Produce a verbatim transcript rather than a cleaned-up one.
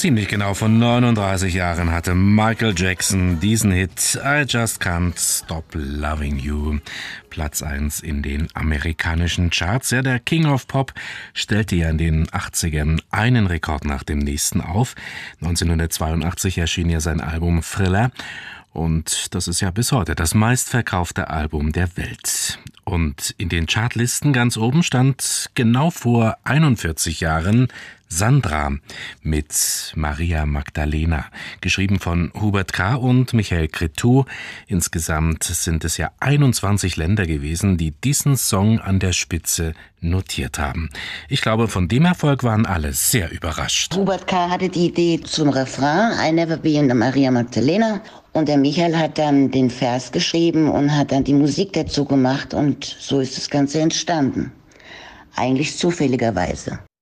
Ziemlich genau vor neununddreißig Jahren hatte Michael Jackson diesen Hit I Just Can't Stop Loving You. Platz eins in den amerikanischen Charts. Ja, der King of Pop stellte ja in den achtzigern einen Rekord nach dem nächsten auf. neunzehnhundertzweiundachtzig erschien ja sein Album Thriller. Und das ist ja bis heute das meistverkaufte Album der Welt. Und in den Chartlisten ganz oben stand genau vor einundvierzig Jahren Sandra mit Maria Magdalena, geschrieben von Hubert K. und Michael Cretu. Insgesamt sind es ja einundzwanzig Länder gewesen, die diesen Song an der Spitze notiert haben. Ich glaube, von dem Erfolg waren alle sehr überrascht. Hubert K. hatte die Idee zum Refrain, I Never Be in the Maria Magdalena. Und der Michael hat dann den Vers geschrieben und hat dann die Musik dazu gemacht. Und so ist das Ganze entstanden. Eigentlich zufälligerweise.